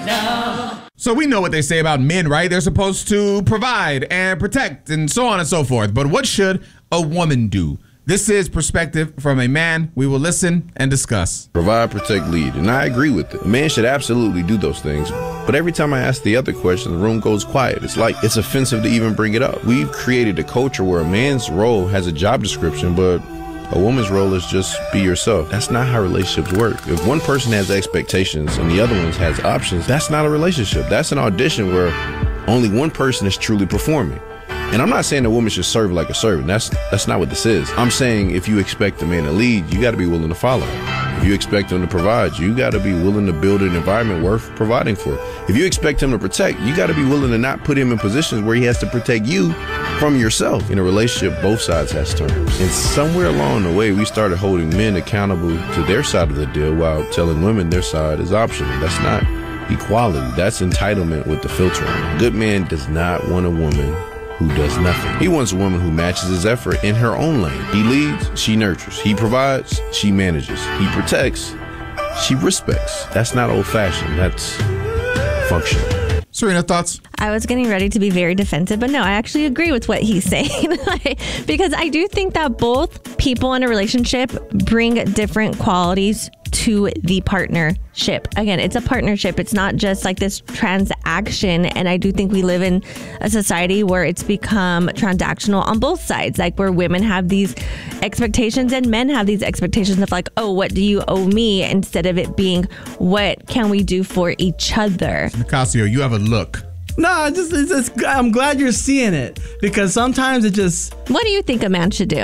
So we know what they say about men, right? They're supposed to provide and protect and so on and so forth. But what should a woman do? This is Perspective from a Man. We will listen and discuss. Provide, protect, lead. And I agree with it. A man should absolutely do those things. But every time I ask the other question, the room goes quiet. It's like it's offensive to even bring it up. We've created a culture where a man's role has a job description, but a woman's role is just be yourself. That's not how relationships work. If one person has expectations and the other one has options, that's not a relationship. That's an audition where only one person is truly performing. And I'm not saying a woman should serve like a servant. That's not what this is. I'm saying if you expect a man to lead, you got to be willing to follow. If you expect him to provide, you got to be willing to build an environment worth providing for. If you expect him to protect, you got to be willing to not put him in positions where he has to protect you from yourself. In a relationship, both sides has terms. And somewhere along the way, we started holding men accountable to their side of the deal while telling women their side is optional. That's not equality. That's entitlement with the filter on. A good man does not want a woman who does nothing. He wants a woman who matches his effort in her own lane. He leads, she nurtures. He provides, she manages. He protects, she respects. That's not old-fashioned, that's functional. Serena, thoughts? I was getting ready to be very defensive, but no, I actually agree with what he's saying. Because I do think that both people in a relationship bring different qualities to the partnership. Again, it's a partnership. It's not just like this transaction. And I do think we live in a society where it's become transactional on both sides, like where women have these expectations and men have these expectations of like, oh, what do you owe me? Instead of it being, what can we do for each other? Nicasio, you have a look. No, it's just, I'm glad you're seeing it because sometimes it just... What do you think a man should do?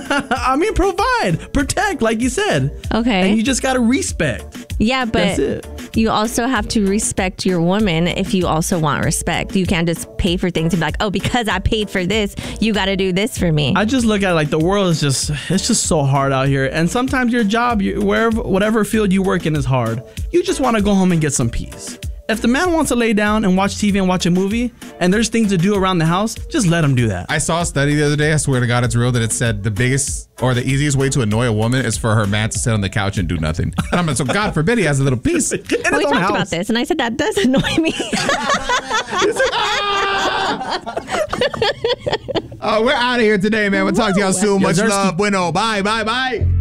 I mean, provide, protect, like you said. Okay. And you just got to respect. Yeah, but That's it. You also have to respect your woman if you also want respect. You can't just pay for things and be like, oh, because I paid for this, you got to do this for me. I just look at it like the world is it's just so hard out here. And sometimes your job, whatever field you work in is hard. You just want to go home and get some peace. If the man wants to lay down and watch TV and watch a movie and there's things to do around the house, just let him do that. I saw a study the other day, I swear to God it's real, that it said the biggest or the easiest way to annoy a woman is for her man to sit on the couch and do nothing. And I'm like, so God forbid he has a little peace. We talked about this and I said that does annoy me. We're out of here today, man. We'll talk to y'all soon. Much love. Bueno. Bye, bye, bye.